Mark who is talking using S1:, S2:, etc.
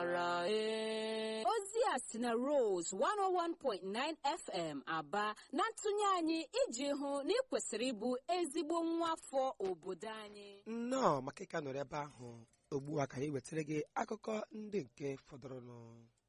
S1: ọra ozi a si na Rose 101.9 FM Aba na ntụnye anyị iji hụ na ị kwesịrị ịbụ ezigbo nwa afọ obodo anyị.
S2: Nnọọ maka ịka nọrọ ebe ahụ ugbu a ka anyị wetara gị akụkọ ndị nke fọdụrụnụ.